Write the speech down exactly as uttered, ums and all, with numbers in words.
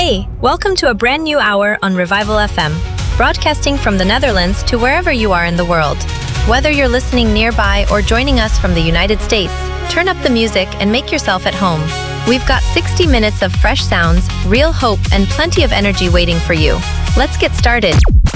Hey, welcome to a brand new hour on Revival F M, broadcasting from the Netherlands to wherever you are in the world. Whether you're listening nearby or joining us from the United States, turn up the music and make yourself at home. We've got sixty minutes of fresh sounds, real hope, and plenty of energy waiting for you. Let's get started.